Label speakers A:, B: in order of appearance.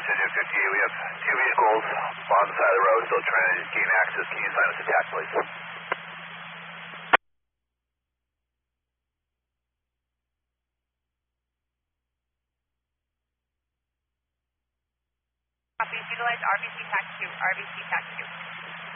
A: 58, we have two vehicles on the side of the road still trying to gain access. Can you assign us attack, please?
B: Copy. Utilize RBC TAC 2. RBC TAC 2.